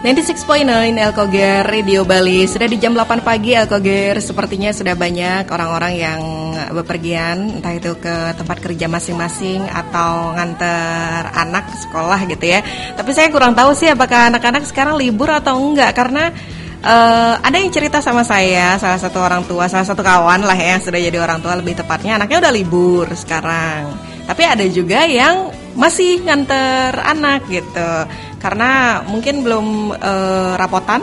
96.9 Elkoger Radio Bali. Sudah di jam 8 pagi Elkoger. Sepertinya sudah banyak orang-orang yang bepergian, entah itu ke tempat kerja masing-masing atau nganter anak ke sekolah gitu ya. Tapi saya kurang tahu sih apakah anak-anak sekarang libur atau enggak, karena ada yang cerita sama saya, salah satu orang tua, salah satu kawan lah ya, yang sudah jadi orang tua lebih tepatnya, anaknya udah libur sekarang. Tapi ada juga yang masih nganter anak gitu, karena mungkin belum rapotan.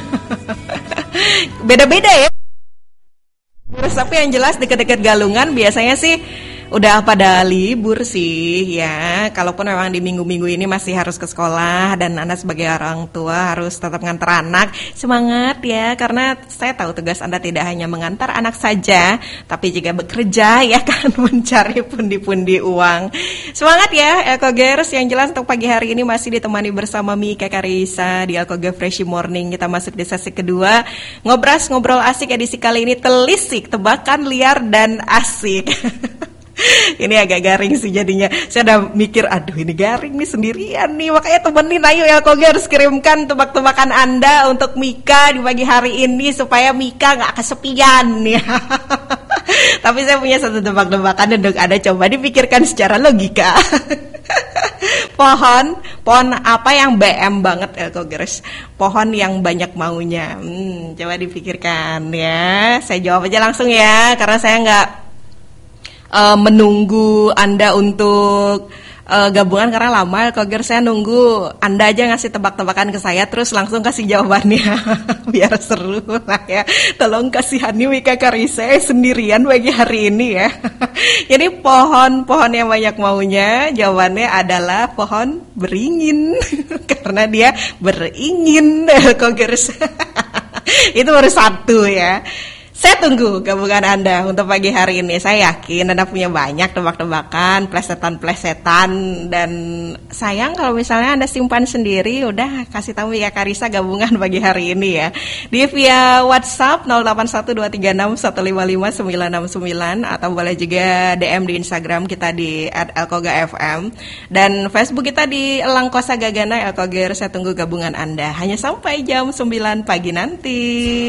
Beda-beda ya. Tapi yang jelas deket-deket Galungan biasanya sih udah pada libur sih ya. Kalaupun memang di minggu-minggu ini masih harus ke sekolah dan Anda sebagai orang tua harus tetap ngantar anak. Semangat ya, karena saya tahu tugas Anda tidak hanya mengantar anak saja, tapi juga bekerja ya kan, mencari pundi-pundi uang. Semangat ya Elkogers. Yang jelas untuk pagi hari ini masih ditemani bersama Mika Karisa di Elkoger Fresh Morning. Kita masuk di sesi kedua, ngobrol asik edisi kali ini telisik, tebakan liar dan asik. Ini agak garing sih jadinya. Saya udah mikir, aduh ini garing nih sendirian nih. Makanya temenin ayo Elkogers, kirimkan tebak-tebakan Anda untuk Mika di pagi hari ini supaya Mika gak kesepian ya. Tapi saya punya satu tebak-tebakan untuk Anda, coba dipikirkan secara logika. Pohon apa yang BM banget Elkogers? Pohon yang banyak maunya. Coba dipikirkan ya. Saya jawab aja langsung ya, karena saya nggak menunggu Anda untuk gabungan karena lama Elkogers. Saya nunggu Anda aja ngasih tebak-tebakan ke saya, terus langsung kasih jawabannya. Biar seru lah ya. Tolong kasihani Mika Karisa sendirian bagi hari ini ya. Jadi pohon yang banyak maunya, jawabannya adalah pohon beringin. Karena dia beringin Elkogers. Itu baru satu ya. Saya tunggu gabungan Anda untuk pagi hari ini. Saya yakin Anda punya banyak tebak-tebakan, plesetan-plesetan. Dan sayang kalau misalnya Anda simpan sendiri. Udah kasih tahu Mika Karisa gabungan pagi hari ini ya. Di via WhatsApp 081236155969. Atau boleh juga DM di Instagram kita di @elkogafm. Dan Facebook kita di Elang Kosa Gagana Elkoger. Saya tunggu gabungan Anda. Hanya sampai jam 9 pagi nanti.